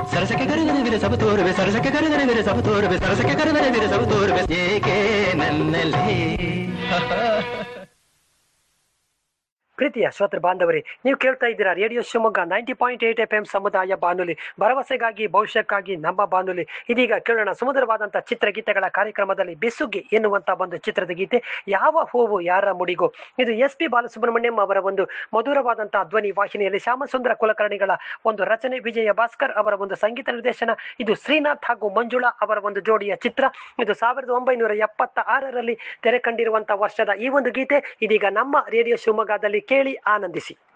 ಸರಸಕ್ಕೆ ಕರೆದರೆ ವಿರಸವ ತೋರುವೆ ಸರಸಕ್ಕೆ ಕರೆದರೆ ವಿರಸವ ತೋರುವೆ ಸರಸಕ್ಕೆ ಕರೆದರೆ ವಿರಸವ ತೋರುವೆ ಏಕೆ ನನ್ನಲ್ಲಿ. ಪ್ರೀತಿಯ ಶ್ರೋತೃ ಬಾಂಧವರೇ, ನೀವು ಕೇಳ್ತಾ ಇದ್ದೀರಾ ರೇಡಿಯೋ ಶಿವಮೊಗ್ಗ 90.8 FM ಸಮುದಾಯ ಬಾನುಲಿ, ಭರವಸೆಗಾಗಿ ಭವಿಷ್ಯಕ್ಕಾಗಿ ನಮ್ಮ ಬಾನುಲಿ. ಇದೀಗ ಕೇಳೋಣ ಸುಮಧುರವಾದಂತಹ ಚಿತ್ರಗೀತೆಗಳ ಕಾರ್ಯಕ್ರಮದಲ್ಲಿ ಬೆಸುಗೆ ಎನ್ನುವಂತ ಒಂದು ಚಿತ್ರದ ಗೀತೆ, ಯಾವ ಹೂವು ಯಾರ ಮುಡಿಗೋ. ಇದು SP ಬಾಲಸುಬ್ರಹ್ಮಣ್ಯಂ ಅವರ ಒಂದು ಮಧುರವಾದಂತಹ ಧ್ವನಿ ವಾಹಿನಿಯಲ್ಲಿ ಶ್ಯಾಮಸುಂದರ ಕುಲಕರ್ಣಿಗಳ ಒಂದು ರಚನೆ, ವಿಜಯ ಭಾಸ್ಕರ್ ಅವರ ಒಂದು ಸಂಗೀತ ನಿರ್ದೇಶನ. ಇದು ಶ್ರೀನಾಥ್ ಹಾಗೂ ಮಂಜುಳಾ ಅವರ ಒಂದು ಜೋಡಿಯ ಚಿತ್ರ. ಇದು 1976ರಲ್ಲಿ ತೆರೆ ಕಂಡಿರುವಂತಹ ವರ್ಷದ ಈ ಒಂದು ಗೀತೆ ಇದೀಗ ನಮ್ಮ ರೇಡಿಯೋ ಶಿವಮೊಗ್ಗದಲ್ಲಿ ಕೇಳಿ ಆನಂದಿಸಿ.